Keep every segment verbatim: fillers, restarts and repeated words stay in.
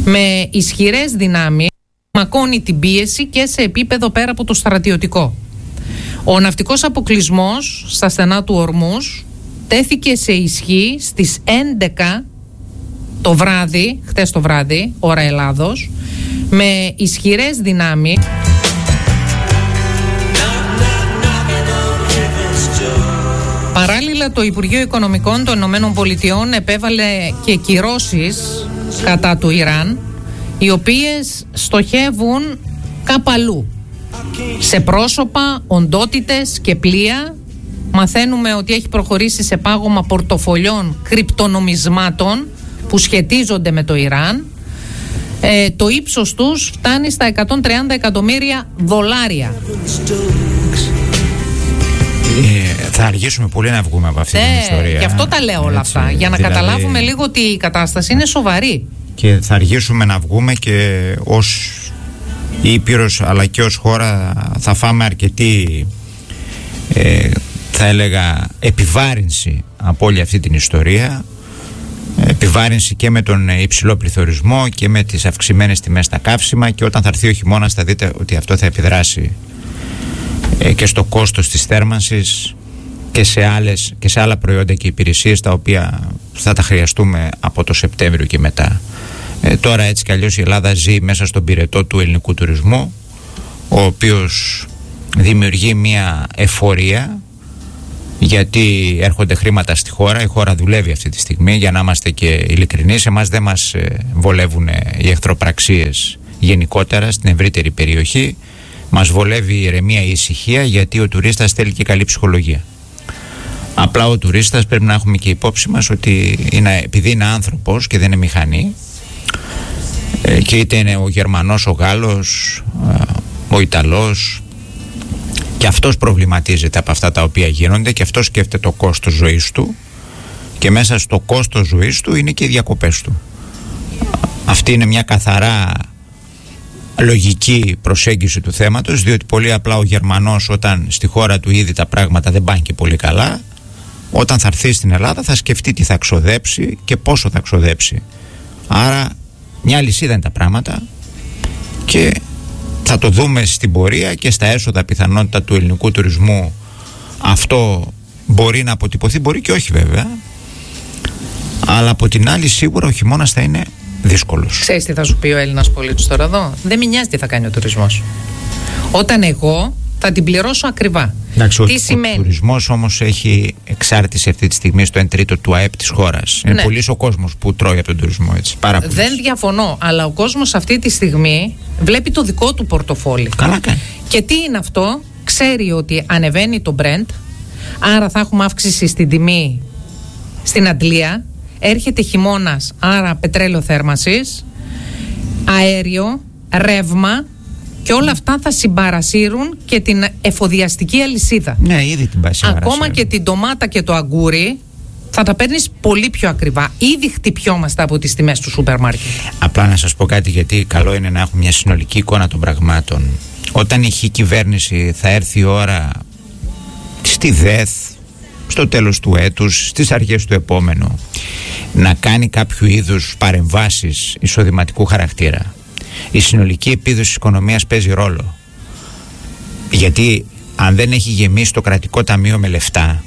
με ισχυρές δυνάμεις μακώνει την πίεση και σε επίπεδο πέρα από το στρατιωτικό. Ο ναυτικός αποκλεισμός στα στενά του Ορμούς τέθηκε σε ισχύ στις έντεκα το βράδυ, χτες το βράδυ, ώρα Ελλάδος, με ισχυρές δυνάμεις. Παράλληλα, το Υπουργείο Οικονομικών των Ηνωμένων Πολιτειών επέβαλε και κυρώσεις κατά του Ιράν, οι οποίες στοχεύουν κάπου αλλού, σε πρόσωπα, οντότητες και πλοία. Μαθαίνουμε ότι έχει προχωρήσει σε πάγωμα πορτοφολιών κρυπτονομισμάτων που σχετίζονται με το Ιράν. Ε, το ύψος τους φτάνει στα εκατόν τριάντα εκατομμύρια δολάρια. Ε, θα αργήσουμε πολύ να βγούμε από αυτή ναι, την ιστορία. Γι' αυτό τα λέω όλα Έτσι, αυτά, για να δηλαδή... καταλάβουμε λίγο ότι η κατάσταση είναι σοβαρή. Και θα αργήσουμε να βγούμε και ως Ήπειρος αλλά και ως χώρα θα φάμε αρκετή ε, θα έλεγα επιβάρυνση από όλη αυτή την ιστορία. Επιβάρυνση και με τον υψηλό πληθωρισμό και με τις αυξημένες τιμές στα καύσιμα, και όταν θα έρθει ο χειμώνας θα δείτε ότι αυτό θα επιδράσει ε, και στο κόστος της θέρμανσης και σε, άλλες, και σε άλλα προϊόντα και υπηρεσίες τα οποία θα τα χρειαστούμε από το Σεπτέμβριο και μετά. Ε, τώρα έτσι κι αλλιώς η Ελλάδα ζει μέσα στον πυρετό του ελληνικού τουρισμού, ο οποίος δημιουργεί μια εφορία, γιατί έρχονται χρήματα στη χώρα. Η χώρα δουλεύει αυτή τη στιγμή, για να είμαστε και ειλικρινείς. Εμάς δεν μας βολεύουν οι εχθροπραξίες γενικότερα στην ευρύτερη περιοχή. Μας βολεύει η ηρεμία, η ησυχία, γιατί ο τουρίστας θέλει και καλή ψυχολογία. Απλά ο τουρίστας πρέπει να έχουμε και υπόψη μας ότι είναι, επειδή είναι άνθρωπος και δεν είναι μηχανή, και είτε είναι ο Γερμανός, ο Γάλλος, ο Ιταλός, και αυτός προβληματίζεται από αυτά τα οποία γίνονται, και αυτός σκέφτεται το κόστος ζωής του, και μέσα στο κόστος ζωής του είναι και οι διακοπές του. Αυτή είναι μια καθαρά λογική προσέγγιση του θέματος, διότι πολύ απλά ο Γερμανός, όταν στη χώρα του ήδη τα πράγματα δεν πάνε και πολύ καλά, όταν θα έρθει στην Ελλάδα θα σκεφτεί τι θα ξοδέψει και πόσο θα ξοδέψει. Άρα μια λυσίδα είναι τα πράγματα, και θα το δούμε στην πορεία και στα έσοδα πιθανότητα του ελληνικού τουρισμού. Αυτό μπορεί να αποτυπωθεί, μπορεί και όχι βέβαια, αλλά από την άλλη σίγουρα ο χειμώνας θα είναι δύσκολος. Ξέρεις τι θα σου πει ο Έλληνας πολίτης τώρα εδώ? Δεν με νοιάζει τι θα κάνει ο τουρισμός, όταν εγώ θα την πληρώσω ακριβά. Εντάξει, τι ο, σημαίνει? Ο τουρισμός όμως έχει εξάρτηση αυτή τη στιγμή στο εν τρίτο του ΑΕΠ της χώρας. Είναι ναι. Πολύς ο κόσμος που τρώει από τον τουρισμό, έτσι. Πάρα πολύς. Δεν διαφωνώ, αλλά ο κόσμος αυτή τη στιγμή βλέπει το δικό του πορτοφόλι. Καλά κάνει. Και τι είναι αυτό? Ξέρει ότι ανεβαίνει το Brent, άρα θα έχουμε αύξηση στην τιμή στην Αντλία. Έρχεται χειμώνας, άρα πετρέλαιο θέρμανσης, αέριο, ρεύμα, και όλα αυτά θα συμπαρασύρουν και την εφοδιαστική αλυσίδα. Ναι, ήδη την πάει συμπαρασύρουν. Ακόμα και την ντομάτα και το αγκούρι θα τα παίρνεις πολύ πιο ακριβά. Ήδη χτυπιόμαστε από τις τιμές του σούπερ μάρκετ. Απλά να σας πω κάτι, γιατί καλό είναι να έχουμε μια συνολική εικόνα των πραγμάτων. Όταν η κυβέρνηση θα έρθει η ώρα στη ΔΕΘ, στο τέλος του έτους, στις αρχές του επόμενου, να κάνει κάποιο είδους παρεμβάσεις εισοδηματικού χαρακτήρα, η συνολική επίδοση της οικονομίας παίζει ρόλο. Γιατί αν δεν έχει γεμίσει το κρατικό ταμείο με λεφτά,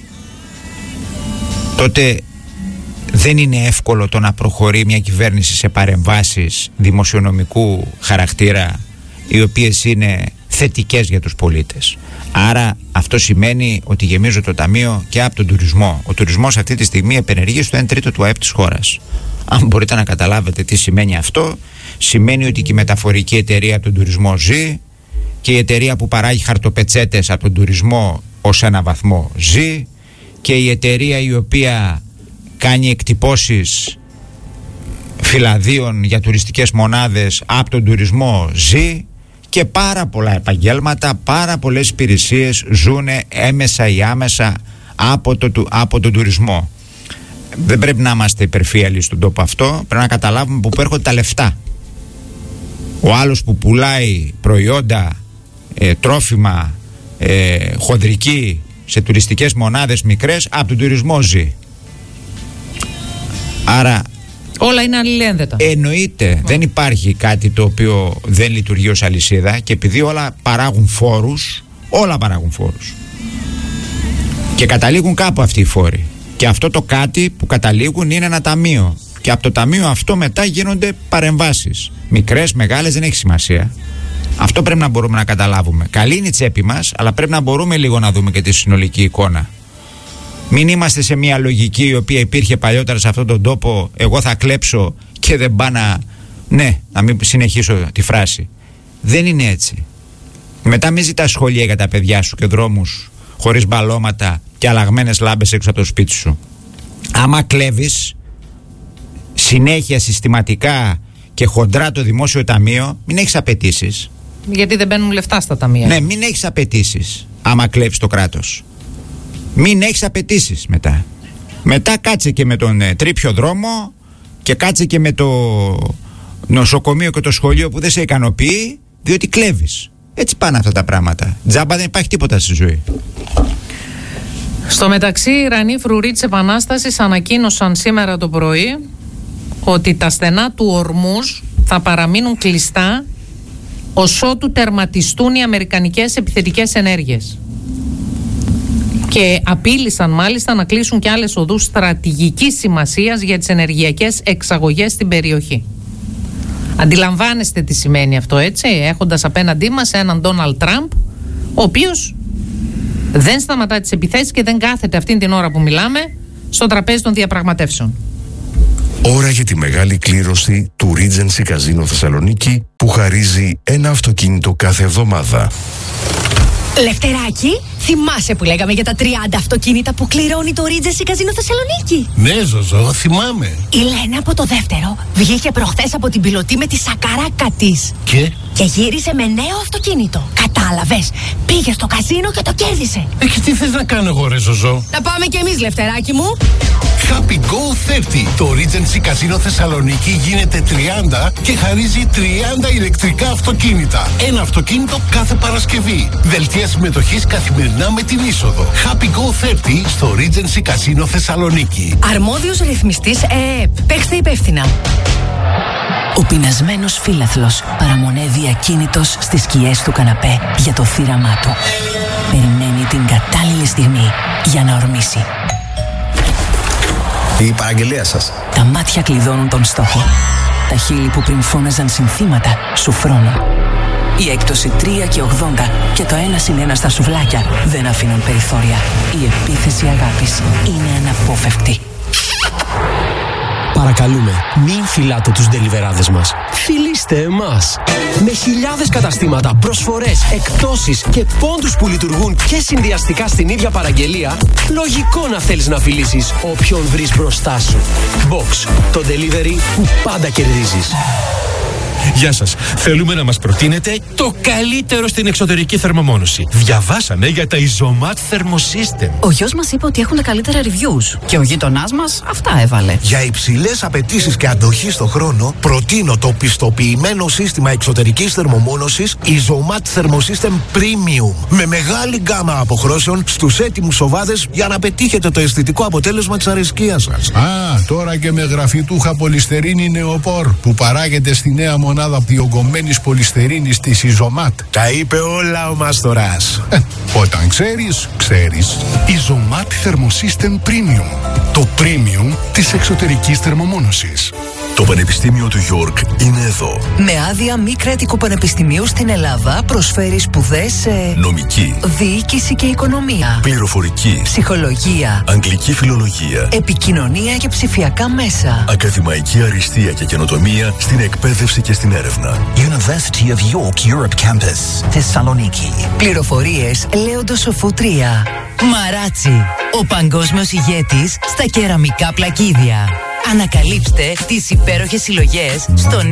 τότε δεν είναι εύκολο το να προχωρεί μια κυβέρνηση σε παρεμβάσεις δημοσιονομικού χαρακτήρα, οι οποίες είναι θετικές για τους πολίτες. Άρα αυτό σημαίνει ότι γεμίζω το ταμείο και από τον τουρισμό. Ο τουρισμός αυτή τη στιγμή επενεργεί στο ένα τρίτο του ΑΕΠ της χώρας. Αν μπορείτε να καταλάβετε τι σημαίνει αυτό, σημαίνει ότι και η μεταφορική εταιρεία από τον τουρισμό ζει, και η εταιρεία που παράγει χαρτοπετσέτες από τον τουρισμό ως ένα βαθμό ζει, και η εταιρεία η οποία κάνει εκτυπώσεις φυλαδίων για τουριστικές μονάδες από τον τουρισμό ζει, και πάρα πολλά επαγγέλματα, πάρα πολλές υπηρεσίες ζουν έμεσα ή άμεσα από, το, από τον τουρισμό. Δεν πρέπει να είμαστε υπερφύαλοι στον τόπο αυτό, πρέπει να καταλάβουμε που έρχονται τα λεφτά. Ο άλλος που πουλάει προϊόντα, ε, τρόφιμα, ε, χοντρική σε τουριστικές μονάδες μικρές, από τον τουρισμό ζει. Άρα Όλα είναι αλληλένδετα. Εννοείται. Mm. Δεν υπάρχει κάτι το οποίο δεν λειτουργεί ως αλυσίδα, και επειδή όλα παράγουν φόρους, όλα παράγουν φόρους. Και καταλήγουν κάπου αυτοί οι φόροι. Και αυτό το κάτι που καταλήγουν είναι ένα ταμείο. Και από το ταμείο αυτό μετά γίνονται παρεμβάσεις. Μικρές, μεγάλες, δεν έχει σημασία. Αυτό πρέπει να μπορούμε να καταλάβουμε. Καλή είναι η τσέπη μας, αλλά πρέπει να μπορούμε λίγο να δούμε και τη συνολική εικόνα. Μην είμαστε σε μια λογική η οποία υπήρχε παλιότερα σε αυτόν τον τόπο. Εγώ θα κλέψω και δεν πάω να... Ναι, να μην συνεχίσω τη φράση. Δεν είναι έτσι. Μετά μην ζητάς σχολεία για τα παιδιά σου και δρόμους χωρίς μπαλώματα και αλλαγμένες λάμπες έξω από το σπίτι σου. Άμα κλέβεις συνέχεια, συστηματικά και χοντρά το δημόσιο ταμείο, μην έχεις απαιτήσεις. Γιατί δεν μπαίνουν λεφτά στα ταμεία. Ναι, μην έχεις απαιτήσεις άμα κλέβεις το κράτος. Μην έχεις απαιτήσεις μετά. Μετά κάτσε και με τον ε, τρίπιο δρόμο και κάτσε και με το νοσοκομείο και το σχολείο που δεν σε ικανοποιεί, διότι κλέβεις. Έτσι πάνε αυτά τα πράγματα. Τζάμπα δεν υπάρχει τίποτα στη ζωή. Στο μεταξύ, οι Ιρανοί φρουροί της Επανάστασης ανακοίνωσαν σήμερα το πρωί ότι τα στενά του Ορμούζ θα παραμείνουν κλειστά ως ότου τερματιστούν οι αμερικανικές επιθετικές ενέργειες. Και απείλησαν μάλιστα να κλείσουν και άλλες οδούς στρατηγικής σημασίας για τις ενεργειακές εξαγωγές στην περιοχή. Αντιλαμβάνεστε τι σημαίνει αυτό, έτσι, έχοντας απέναντί μας έναν Ντόναλντ Τραμπ, ο οποίος δεν σταματά τις επιθέσεις και δεν κάθεται αυτήν την ώρα που μιλάμε στο τραπέζι των διαπραγματεύσεων. Ώρα για τη μεγάλη κλήρωση του Regency Casino Θεσσαλονίκη, που χαρίζει ένα αυτοκίνητο κάθε εβδομάδα. Λευτεράκη, θυμάσαι που λέγαμε για τα τριάντα αυτοκίνητα που κληρώνει το Regency Casino Θεσσαλονίκη? Ναι, Ζωζό, θυμάμαι. Η Λένα από το δεύτερο βγήκε προχθές από την πιλωτή με τη σακαράκα της. Και? Και γύρισε με νέο αυτοκίνητο. Κατάλαβες, πήγε στο καζίνο και το κέρδισε. Ε, και τι θες να κάνω εγώ, ρε Ζωζό? Να πάμε κι εμείς, Λευτεράκη μου. Happy Go τριάντα. Το Regency Casino Θεσσαλονίκη γίνεται τριάντα και χαρίζει τριάντα ηλεκτρικά αυτοκίνητα. Ένα αυτοκίνητο κάθε Παρασκευή. Δελτία συμμετοχής καθημερινά με την είσοδο. Happy Go τριάντα στο Regency Casino Θεσσαλονίκη. Αρμόδιος ρυθμιστής ΕΕΠ. Παίξτε υπεύθυνα. Ο πεινασμένος φίλαθλος παραμονεύει ακίνητος στις σκιές του καναπέ για το θύραμά του. Περιμένει την κατάλληλη στιγμή για να ορμήσει. Η παραγγελία σας. Τα μάτια κλειδώνουν τον στόχο. Τα χείλη που πριν φώναζαν συνθήματα σουφρώνουν. Η έκπτωση τρία και ογδόντα και το ένα συν ένα στα σουβλάκια δεν αφήνουν περιθώρια. Η επίθεση αγάπης είναι αναπόφευκτη. Παρακαλούμε, μην φυλάτε τους ντελιβεράδες μας. Φιλήστε εμάς. Με χιλιάδες καταστήματα, προσφορές, εκπτώσεις και πόντους που λειτουργούν και συνδυαστικά στην ίδια παραγγελία, λογικό να θέλεις να φιλήσεις όποιον βρεις μπροστά σου. Box, το delivery που πάντα κερδίζεις. Γεια σας. Θέλουμε να μας προτείνετε το καλύτερο στην εξωτερική θερμομόνωση. Διαβάσαμε για τα Isomat Thermosystem. Ο γιος μας είπε ότι έχουν τα καλύτερα reviews και ο γείτονάς μας αυτά έβαλε. Για υψηλές απαιτήσεις και αντοχή στο χρόνο, προτείνω το πιστοποιημένο σύστημα εξωτερικής θερμομόνωσης Isomat Thermosystem Premium. Με μεγάλη γκάμα αποχρώσεων στους έτοιμους σοβάδες για να πετύχετε το αισθητικό αποτέλεσμα της αρεσκίας σας. Α, τώρα και με γραφιτούχα πολυστερίνη νεοπόρ που παράγεται στη νέα μονάδα διογκωμένης πολυστερίνης της Isomat. Τα είπε όλα ο Μαστοράς. Ε, όταν ξέρεις, ξέρεις. Isomat Thermosystem Premium. Το premium της εξωτερικής θερμομόνωσης. Το Πανεπιστήμιο του York είναι εδώ. Με άδεια μη κρατικού πανεπιστημίου στην Ελλάδα προσφέρει σπουδές σε νομική, διοίκηση και οικονομία, πληροφορική, ψυχολογία, αγγλική φιλολογία, επικοινωνία και ψηφιακά μέσα, ακαδημαϊκή αριστεία και καινοτομία στην εκπαίδευση και στην έρευνα. University of York Europe Campus, Θεσσαλονίκη. Πληροφορίες Λέοντος Σοφού τρία. Μαράτσι, ο παγκόσμιος ηγέτης στα κεραμικά πλακίδια. Ανακαλύψτε τις υπέροχες συλλογές στο